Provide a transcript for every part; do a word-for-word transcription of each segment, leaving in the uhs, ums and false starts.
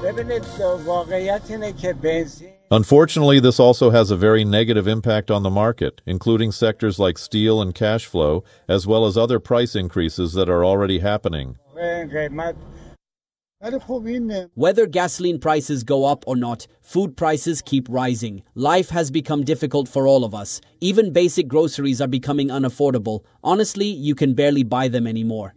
Unfortunately, this also has a very negative impact on the market, including sectors like steel and cash flow, as well as other price increases that are already happening. Whether gasoline prices go up or not, food prices keep rising. Life has become difficult for all of us. Even basic groceries are becoming unaffordable. Honestly, you can barely buy them anymore.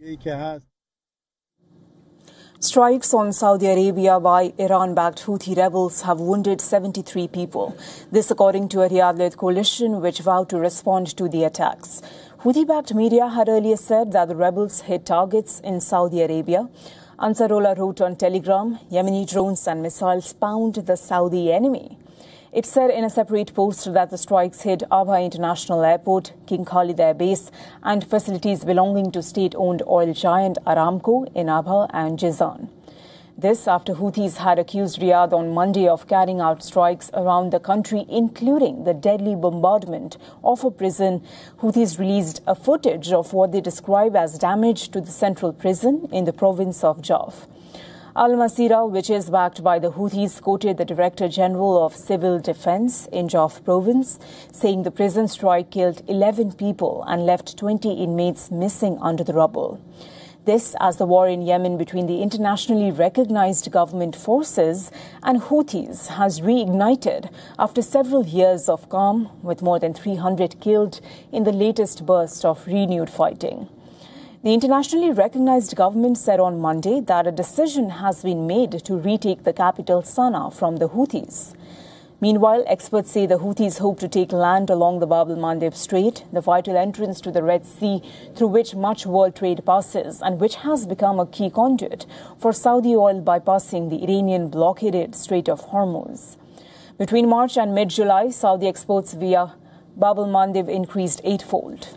Strikes on Saudi Arabia by Iran-backed Houthi rebels have wounded seventy-three people. This according to a Riyadh-led coalition which vowed to respond to the attacks. Houthi-backed media had earlier said that the rebels hit targets in Saudi Arabia. Ansarullah wrote on Telegram, Yemeni drones and missiles pound the Saudi enemy. It said in a separate post that the strikes hit Abha International Airport, King Khalid Air Base and facilities belonging to state-owned oil giant Aramco in Abha and Jizan. This after Houthis had accused Riyadh on Monday of carrying out strikes around the country, including the deadly bombardment of a prison. Houthis released a footage of what they describe as damage to the central prison in the province of Jaf. Al-Masira, which is backed by the Houthis, quoted the Director General of Civil Defense in Jaf province, saying the prison strike killed eleven people and left twenty inmates missing under the rubble. This as the war in Yemen between the internationally recognized government forces and Houthis has reignited after several years of calm, with more than three hundred killed in the latest burst of renewed fighting. The internationally recognized government said on Monday that a decision has been made to retake the capital Sana'a from the Houthis. Meanwhile, experts say the Houthis hope to take land along the Bab el-Mandeb Strait, the vital entrance to the Red Sea through which much world trade passes and which has become a key conduit for Saudi oil bypassing the Iranian blockaded Strait of Hormuz. Between March and mid-July, Saudi exports via Bab el-Mandeb increased eightfold.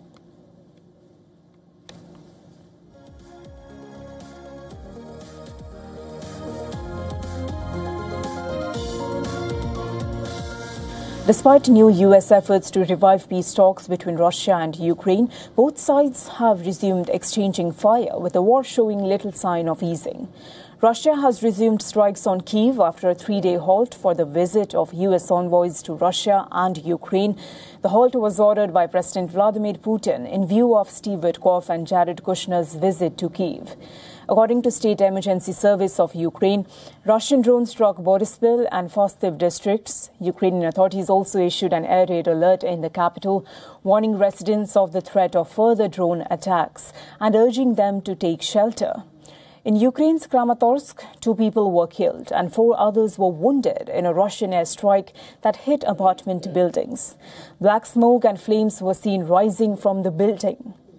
Despite new U S efforts to revive peace talks between Russia and Ukraine, both sides have resumed exchanging fire, with the war showing little sign of easing. Russia has resumed strikes on Kyiv after a three-day halt for the visit of U S envoys to Russia and Ukraine. The halt was ordered by President Vladimir Putin in view of Steve Witkoff and Jared Kushner's visit to Kyiv. According to State Emergency Service of Ukraine, Russian drones struck Boryspil and Fostyv districts. Ukrainian authorities also issued an air raid alert in the capital, warning residents of the threat of further drone attacks and urging them to take shelter. In Ukraine's Kramatorsk, two people were killed and four others were wounded in a Russian airstrike that hit apartment buildings. Black smoke and flames were seen rising from the building.